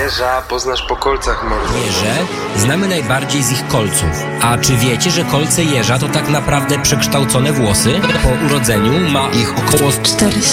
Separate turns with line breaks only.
Jeża poznasz po kolcach, mordo.
Jeże znamy najbardziej z ich kolców. A czy wiecie, że kolce jeża to tak naprawdę przekształcone włosy? Po urodzeniu ma ich około
400.